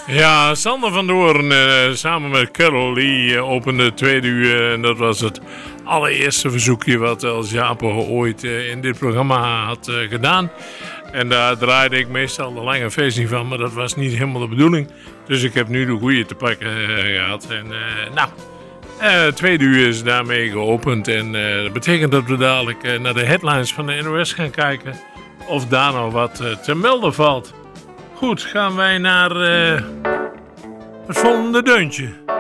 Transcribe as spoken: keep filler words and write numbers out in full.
Ja, Sander van Doorn uh, samen met Carol Lee uh, opende het tweede uur. En dat was het allereerste verzoekje wat Els Japo ooit uh, in dit programma had uh, gedaan. En daar draaide ik meestal de lange versie van, maar dat was niet helemaal de bedoeling. Dus ik heb nu de goede te pakken uh, gehad. En uh, nou, uh, het tweede uur is daarmee geopend. En uh, dat betekent dat we dadelijk uh, naar de headlines van de N O S gaan kijken. Of daar nog wat uh, te melden valt. Goed, gaan wij naar uh, het volgende deuntje.